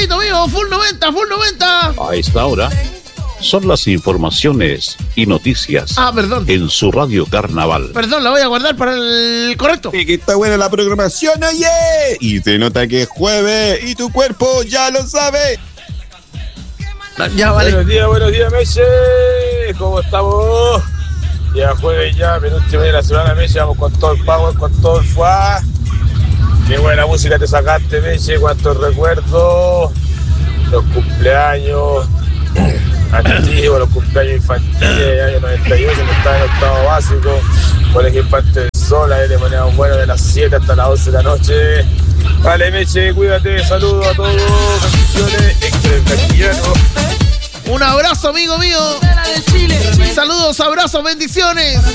papito mío, full 90, full 90. A esta hora son las informaciones y noticias. Perdón. En su radio Carnaval. Perdón, la voy a guardar para el correcto. Y que está buena la programación, oye. Y se nota que es jueves y tu cuerpo ya lo sabe. Ya, vale. Buenos días, Meche. ¿Cómo estamos? Ya jueves, ya, penúltimo día de la semana, Meche. Vamos con todo el power, con todo el fuá. Qué buena música te sacaste, Meche. Cuántos recuerdos. Los cumpleaños antiguos, los cumpleaños infantiles, año 98, que estaba en octavo básico. Colegio Infante del Sol, ahí le poníamos bueno de las 7 hasta las 11 de la noche. Vale, Meche, cuídate. Saludos a todos. Bendiciones. Excelente. Un abrazo, amigo mío. Saludos, abrazos, bendiciones.